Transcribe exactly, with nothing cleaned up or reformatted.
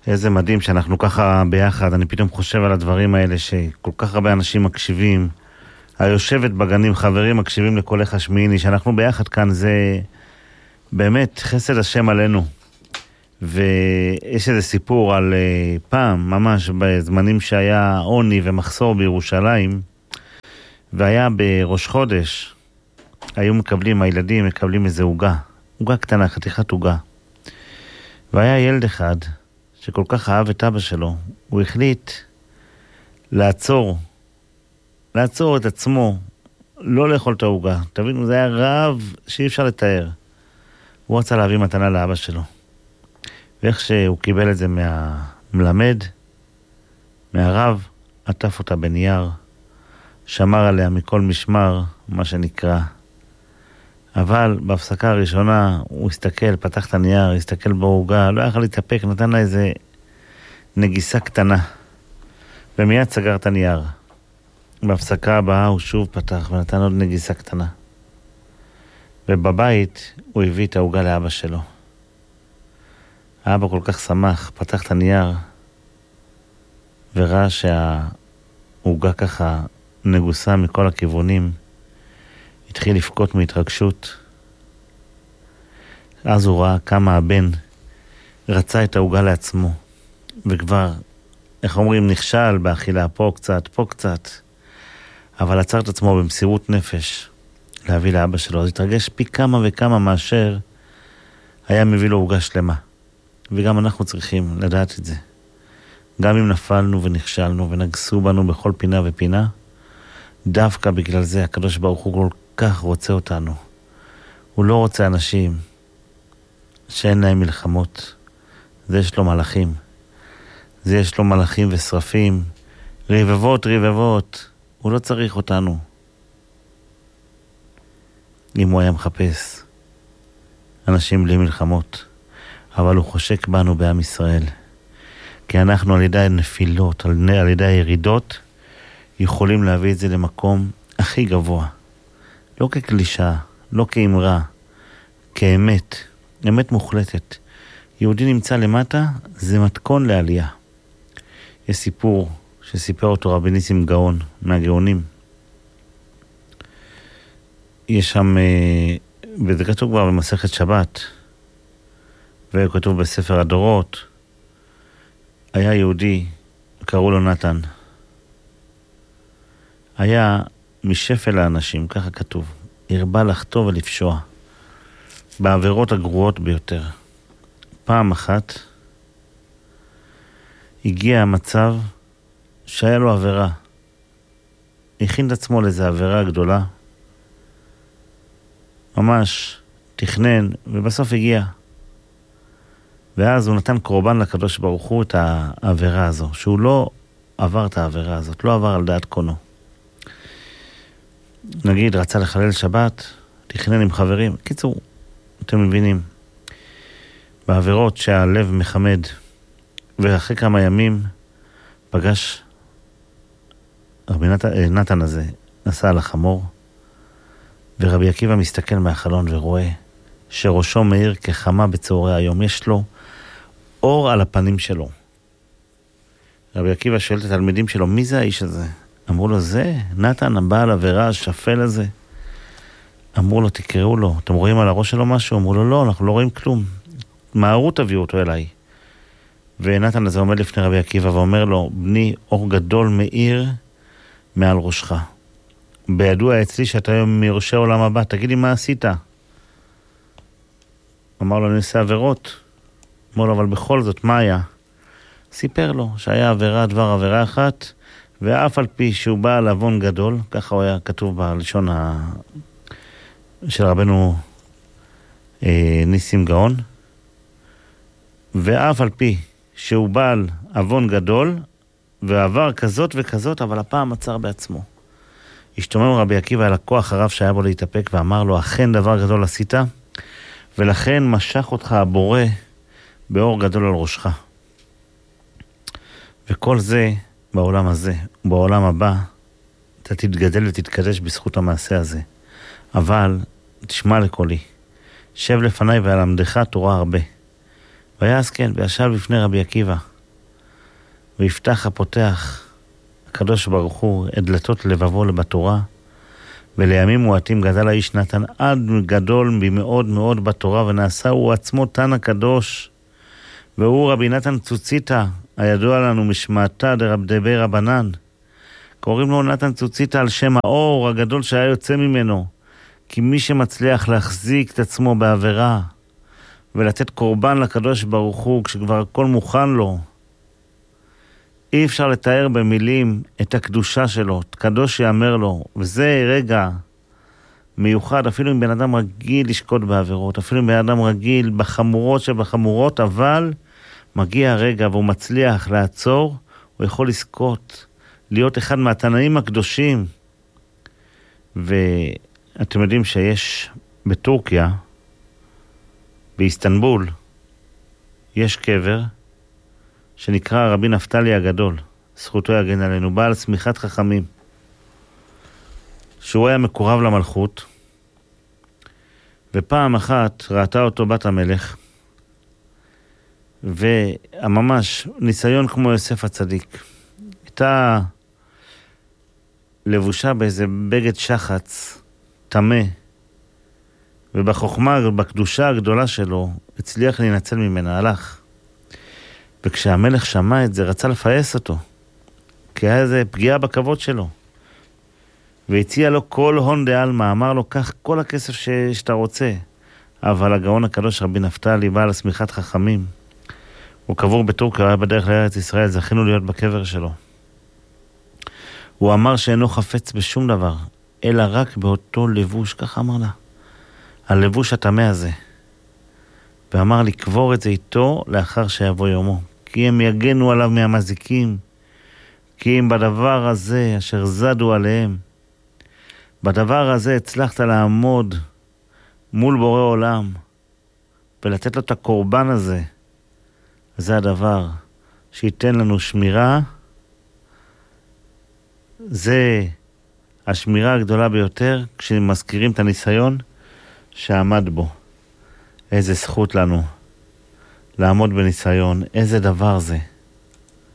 איזה מדהים שאנחנו ככה ביחד. אני פתאום חושב על הדברים האלה שכל כך הרבה אנשים מקשיבים. היושבת בגנים, חברים מקשיבים לקולך השמיעיני, שאנחנו ביחד כאן, זה באמת חסד השם עלינו. ויש איזה סיפור על פעם, ממש בזמנים שהיה עוני ומחסור בירושלים, והיה בראש חודש, היו מקבלים, הילדים מקבלים איזה עוגה, עוגה קטנה, חתיכת עוגה. והיה ילד אחד שכל כך אהב את אבא שלו, הוא החליט לעצור, לעצור את עצמו, לא לאכול את העוגה. תבינו, זה היה רעב שאי אפשר לתאר. הוא רצה להביא מתנה לאבא שלו. ואיך שהוא קיבל את זה מהמלמד, מהרב, עטף אותה בנייר, שמר עליה מכל משמר, מה שנקרא. אבל בהפסקה הראשונה הוא הסתכל, פתח את הנייר, הסתכל בעוגה, לא יכול להתאפק, נתן לה איזה נגיסה קטנה. ומיד סגר את הנייר. בהפסקה הבאה הוא שוב פתח ונתן עוד נגיסה קטנה. ובבית הוא הביא את העוגה לאבא שלו. האבא כל כך שמח, פתח את הנייר, וראה שהעוגה ככה נגוסה מכל הכיוונים, התחיל לפקוט מהתרגשות. אז הוא ראה כמה הבן רצה את העוגה לעצמו, וכבר, איך אומרים, נכשל באכילה, פה קצת, פה קצת, אבל עצר את עצמו במסירות נפש להביא לאבא שלו. אז התרגש פי כמה וכמה מאשר היה מביא לו עוגה שלמה. וגם אנחנו צריכים לדעת את זה. גם אם נפלנו ונכשלנו ונגסו בנו בכל פינה ופינה, דווקא בגלל זה הקדוש ברוך הוא כל כך רוצה אותנו. הוא לא רוצה אנשים שאין להם מלחמות. זה יש לו מלאכים. זה יש לו מלאכים ושרפים, רבבות רבבות. הוא לא צריך אותנו. אם הוא היה מחפש אנשים בלי מלחמות, אבל הוא חושק בנו בעם ישראל. כי אנחנו על ידי הנפילות, על, על ידי הירידות, יכולים להביא את זה למקום הכי גבוה. לא כקלישה, לא כאמרה, כאמת, אמת מוחלטת. יהודי נמצא למטה, זה מתכון לעלייה. יש סיפור שסיפר אותו רבי ניסים גאון, מהגאונים. יש שם, וזה כתוב כבר במסכת שבת, וכתוב בספר הדורות, היה יהודי, קראו לו נתן. היה משפל האנשים, ככה כתוב, הרבה לחטוא ולפשוע, בעבירות הגרועות ביותר. פעם אחת הגיע המצב שהיה לו עבירה. הכין את עצמו לאיזו עבירה גדולה, ממש תכנן, ובסוף הגיע. ואז הוא נתן קורבן לקדוש ברוך הוא את העבירה הזו, שהוא לא עבר את העבירה הזאת, לא עבר על דעת קונו. נגיד, רצה לחלל שבת, תכנן עם חברים. קיצור, אתם מבינים, בעבירות שהלב מחמד, ואחרי כמה ימים פגש רבי נתן, נתן הזה, נסע על החמור, ורבי עקיבא מסתכל מהחלון ורואה שראשו מאיר כחמה בצהרי היום. יש לו אור על הפנים שלו. רבי עקיבא שואל את התלמידים שלו, מי זה האיש הזה? אמרו לו, זה נתן, הבעל עבירה, השפל הזה. אמרו לו, תקראו לו, אתם רואים על הראש שלו משהו? אמרו לו, לא, אנחנו לא רואים כלום. מהרו תביאו אותו אליי. ונתן הזה עומד לפני רבי עקיבא ואומר לו, בני, אור גדול מאיר מעל ראשך. בידוע אצלי שאתה היום מיורשי עולם הבא, תגיד לי מה עשית? אמר לו, אני עושה עבירות. אמר לו, אבל בכל זאת, מה היה? סיפר לו שהיה עבירה, דבר עבירה אחת, ואף על פי שהוא בא על עוון גדול, ככה הוא היה כתוב בלשון ה... של רבנו אה, ניסים גאון, ואף על פי שהוא בא על עוון גדול, ועבר כזאת וכזאת, אבל הפעם עצר בעצמו. השתומם רבי עקיבא על הכוח הרב שהיה בו להתאפק, ואמר לו, אכן דבר גדול עשית, ולכן משך אותך הבורא באור גדול על ראשך. וכל זה בעולם הזה, בעולם הבא, אתה תתגדל ותתקדש בזכות המעשה הזה. אבל תשמע לקולי, שב לפניי ואלמדך תורה הרבה. ויעש כן, וישב לפני רבי עקיבא. ויפתח הפותח הקדוש ברוך הוא את דלתות לבבו בתורה, ולימים מועטים גדל האיש נתן עד גדול במאוד מאוד בתורה, ונעשה הוא עצמו תן הקדוש, והוא רבי נתן צוציתא, הידוע לנו משמעתא דרבדבי רבנן. קוראים לו נתן צוציתא על שם האור הגדול שהיה יוצא ממנו, כי מי שמצליח להחזיק את עצמו בעבירה, ולתת קורבן לקדוש ברוך הוא כשכבר הכל מוכן לו, אי אפשר לתאר במילים את הקדושה שלו, קדוש יאמר לו, וזה רגע מיוחד, אפילו אם בן אדם רגיל לשקוט בעבירות, אפילו אם בן אדם רגיל בחמורות שבחמורות, אבל מגיע הרגע והוא מצליח לעצור, הוא יכול לזכות, להיות אחד מהתנאים הקדושים. ואתם יודעים שיש בטורקיה, באיסטנבול, יש קבר שנקרא רבי נפתלי הגדול, זכותו יגן עלינו, בעל סמיכת חכמים, שהוא היה מקורב למלכות, ופעם אחת ראתה אותו בת המלך, וממש ניסיון כמו יוסף הצדיק. הייתה לבושה באיזה בגד שחץ, תמה, ובחוכמה, בקדושה הגדולה שלו, הצליח להינצל ממנה, הלך. וכשהמלך שמע את זה, רצה לפייס אותו, כי היה איזה פגיעה בכבוד שלו. והציע לו כל הון דעלמא, אמר לו, קח כל הכסף ש... שאתה רוצה. אבל הגאון הקדוש רבי נפתלי, בעל סמיכת חכמים, הוא קבור בטורקיה, היה בדרך לארץ ישראל, זכינו להיות בקבר שלו. הוא אמר שאינו חפץ בשום דבר, אלא רק באותו לבוש, ככה אמר לה, הלבוש התמה הזה. ואמר לקבור את זה איתו לאחר שיבוא יומו, כי הם יגנו עליו מהמזיקים, כי אם בדבר הזה אשר זדו עליהם, בדבר הזה הצלחת לעמוד מול בורא עולם, ולתת לו את הקורבן הזה, זה הדבר שייתן לנו שמירה, זה השמירה הגדולה ביותר, כשמזכירים את הניסיון שעמד בו. איזה זכות לנו לעמוד בניסיון, איזה דבר זה.